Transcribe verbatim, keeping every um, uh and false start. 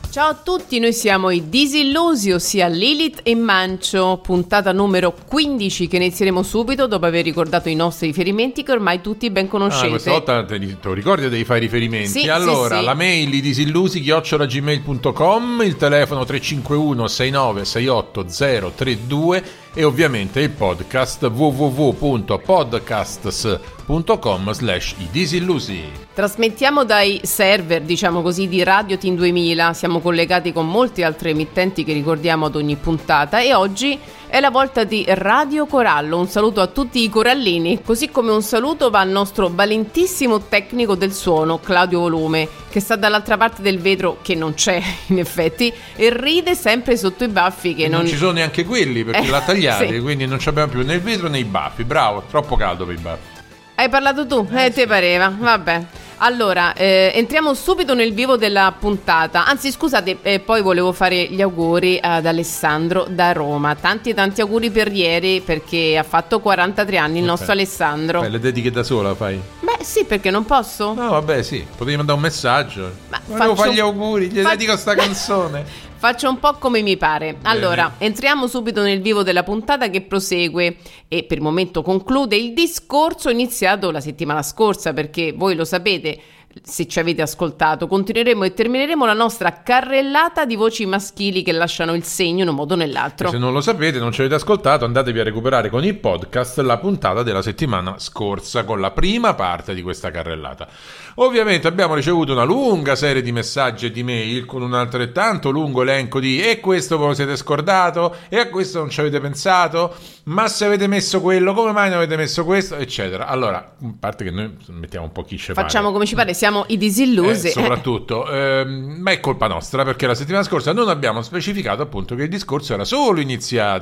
Ciao a tutti, noi siamo i Disillusi, ossia Lilith e Mancio, puntata numero quindici che inizieremo subito dopo aver ricordato i nostri riferimenti che ormai tutti ben conoscete. Ah, questa volta te li te lo ricordi o devi fare riferimenti? Sì, allora, sì, sì. La mail i disillusi chiocciola gmail punto com, il telefono tre cinque uno sei nove sei otto zero tre due e ovviamente il podcast w w w punto podcasts punto com slash i disillusi. Trasmettiamo dai server, diciamo così, di Radio Team duemila, siamo collegati con molte altre emittenti che ricordiamo ad ogni puntata e oggi è la volta di Radio Corallo. Un saluto a tutti i corallini, così come un saluto va al nostro valentissimo tecnico del suono, Claudio Volume, che sta dall'altra parte del vetro, che non c'è in effetti, e ride sempre sotto i baffi che non... non ci sono neanche quelli perché Eh, l'ha tagliati, sì. quindi non ci abbiamo più né il vetro né i baffi. Bravo, troppo caldo per i baffi. Hai parlato tu? Eh, te pareva, vabbè. Allora, eh, entriamo subito nel vivo della puntata. Anzi, scusate, eh, poi volevo fare gli auguri ad Alessandro da Roma. Tanti tanti auguri per ieri, perché ha fatto quarantatré anni il nostro Okay. Alessandro. Beh, le dediche da sola fai? Beh, sì, perché non posso? No, vabbè, sì, potevi mandare un messaggio. Ma Volevo faccio- fare gli auguri, gli fa- dedico sta canzone. Faccio un po' come mi pare. Allora, entriamo subito nel vivo della puntata che prosegue e per il momento conclude il discorso iniziato la settimana scorsa, perché voi lo sapete, se ci avete ascoltato, continueremo e termineremo la nostra carrellata di voci maschili che lasciano il segno in un modo o nell'altro. Se non lo sapete, non ci avete ascoltato, andatevi a recuperare con il podcast la puntata della settimana scorsa con la prima parte di questa carrellata. Ovviamente abbiamo ricevuto una lunga serie di messaggi e di mail con un altrettanto lungo elenco di e questo ve lo siete scordato, e a questo non ci avete pensato, ma se avete messo quello, come mai non avete messo questo, eccetera. Allora, a parte che noi mettiamo un po' chi ci pare. Facciamo come ci pare, siamo i disillusi. Eh, soprattutto, ehm, ma è colpa nostra perché la settimana scorsa non abbiamo specificato appunto che il discorso era solo iniziato.